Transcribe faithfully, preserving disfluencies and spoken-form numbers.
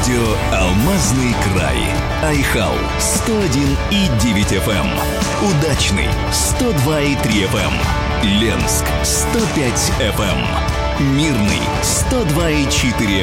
Радио «Алмазный край». Айхал сто один и девять эф эм. Удачный сто два и три эф эм. Ленск сто пять эф эм. Мирный сто два и четыре